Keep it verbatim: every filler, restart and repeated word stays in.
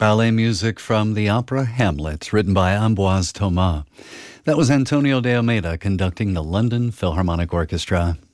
Ballet music from the opera Hamlet, written by Ambroise Thomas. That was Antonio de Almeida conducting the London Philharmonic Orchestra.